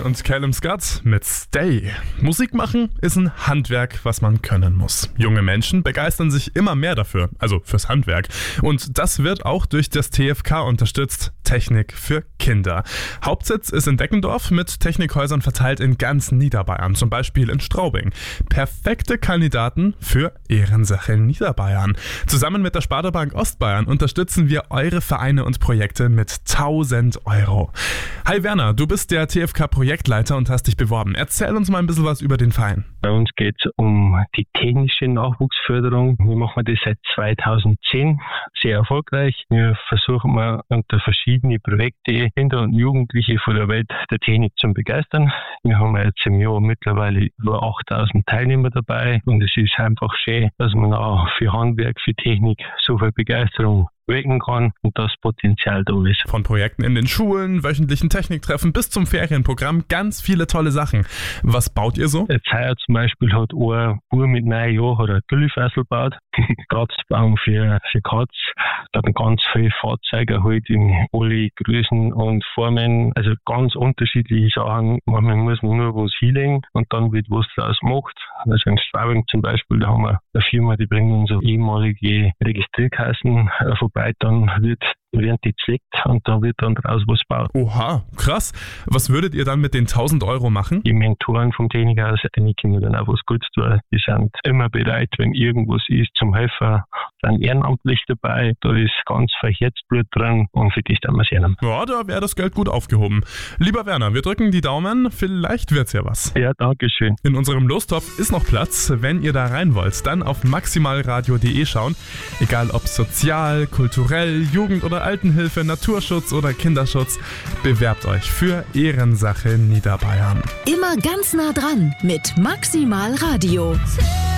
und Callum Scott mit Stay. Musik machen ist ein Handwerk, was man können muss. Junge Menschen begeistern sich immer mehr dafür, also fürs Handwerk. Und das wird auch durch das TFK unterstützt. Technik für Kinder. Hauptsitz ist in Deckendorf mit Technikhäusern verteilt in ganz Niederbayern, zum Beispiel in Straubing. Perfekte Kandidaten für Ehrensache Niederbayern. Zusammen mit der Sparda-Bank Ostbayern unterstützen wir eure Vereine und Projekte mit 1.000 €. Hi Werner, du bist der TFK-Projektleiter und hast dich beworben. Erzähl uns mal ein bisschen was über den Verein. Bei uns geht es um die technische Nachwuchsförderung. Wir machen das seit 2010 sehr erfolgreich. Wir versuchen mal unter verschiedene Projekte Kinder und Jugendliche von der Welt der Technik zu begeistern. Wir haben jetzt im Jahr mittlerweile über 8.000 Teilnehmer dabei und es ist einfach schön, dass man auch für Handwerk, für Technik so viel Begeisterung wecken kann und das Potenzial da ist. Von Projekten in den Schulen, wöchentlichen Techniktreffen bis zum Ferienprogramm, ganz viele tolle Sachen. Was baut ihr so? Jetzt heuer zum Beispiel hat ein Bub mit 9 Jahren ein Güllefässel gebaut, Kratzbaum für Katz, dann ganz viele Fahrzeuge halt in alle Größen und Formen, also ganz unterschiedliche Sachen. Manchmal muss man nur was hinlegen und dann wird was draus gemacht. Also in Straubing zum Beispiel, da haben wir eine Firma, die bringt uns so ehemalige Registrierkassen vorbei, dann werden die zerlegt und da wird dann draus was gebaut. Oha, krass. Was würdet ihr dann mit den 1.000 € machen? Die Mentoren vom Technikhaus, die können dann auch was Gutes tun. Die sind immer bereit, wenn irgendwas ist, zum Helfen. Sind ehrenamtlich dabei, da ist ganz viel Herzblut drin und für das tun wir es ihnen. Ja, da wäre das Geld gut aufgehoben. Lieber Werner, wir drücken die Daumen, vielleicht wird's ja was. Ja, danke schön. In unserem Lostopf ist noch Platz. Wenn ihr da rein wollt, dann auf maximalradio.de schauen. Egal ob sozial, kulturell, Jugend- oder Altenhilfe, Naturschutz oder Kinderschutz, bewerbt euch für Ehrensache Niederbayern. Immer ganz nah dran mit Maximal Radio.